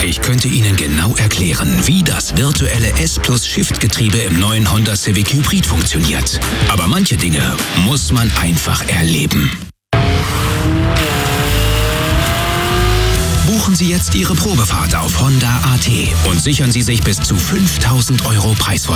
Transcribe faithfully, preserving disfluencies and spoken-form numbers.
Ich könnte Ihnen genau erklären, wie das virtuelle S-Plus-Shift-Getriebe im neuen Honda Civic Hybrid funktioniert. Aber manche Dinge muss man einfach erleben. Buchen Sie jetzt Ihre Probefahrt auf Honda punkt A T und sichern Sie sich bis zu fünftausend Euro Preisvorteil.